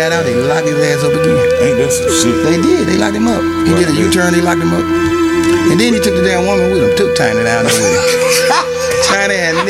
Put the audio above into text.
got out, they locked his ass up again. Ain't that some shit? They did. They locked him up. He did a U-turn. They locked him up. And then he took the damn woman with him. Took Tiny down there with him. Tiny and